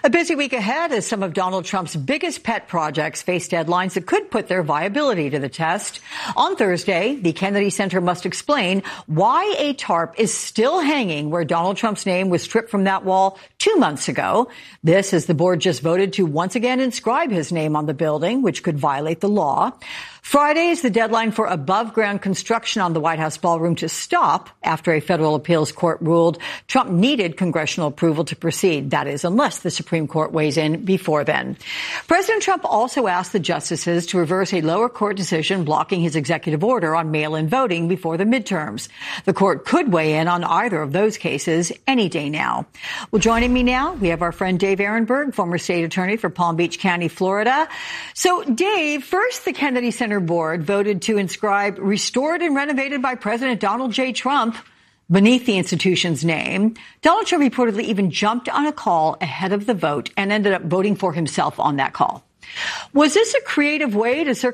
A busy week ahead as some of Donald Trump's biggest pet projects face deadlines that could put their viability to the test. On Thursday, the Kennedy Center must explain why a tarp is still hanging where Donald Trump's name was stripped from that wall 2 months ago. This as the board just voted to once again inscribe his name on the building, which could violate the law. Friday is the deadline for above-ground construction on the White House ballroom to stop after a federal appeals court ruled Trump needed congressional approval to proceed. That is, unless the Supreme Court weighs in before then. President Trump also asked the justices to reverse a lower court decision blocking his executive order on mail-in voting before the midterms. The court could weigh in on either of those cases any day now. Well, joining me now, we have our friend Dave Ehrenberg, former state attorney for Palm Beach County, Florida. So, Dave, first the Kennedy Center board voted to inscribe restored and renovated by President Donald J. Trump beneath the institution's name. Donald Trump reportedly even jumped on a call ahead of the vote and ended up voting for himself on that call. Was this a creative way to